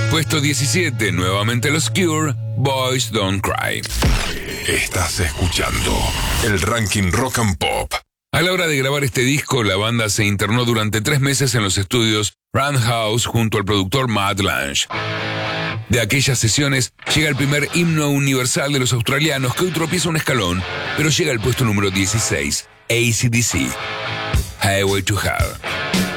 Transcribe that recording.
Puesto 17, nuevamente los Cure, Boys Don't Cry. Estás escuchando el ranking Rock and Pop. A la hora de grabar este disco, la banda se internó durante 3 meses en los estudios Roundhouse junto al productor Matt Lange. De aquellas sesiones llega el primer himno universal de los australianos, que hoy tropieza un escalón, pero llega al puesto número 16, AC/DC, Highway to Hell.